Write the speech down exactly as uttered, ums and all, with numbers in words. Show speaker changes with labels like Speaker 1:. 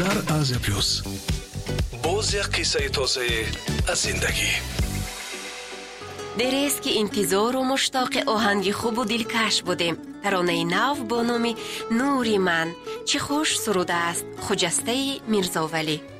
Speaker 1: در آزیا پلوس. باز یک قصه تازه از زندگی.
Speaker 2: دیریست که انتظار و مشتاق آهنگ خوب و دلکش بودیم. ترانه نو با نام نوری من چه خوش سروده است خجسته میرزا ولی.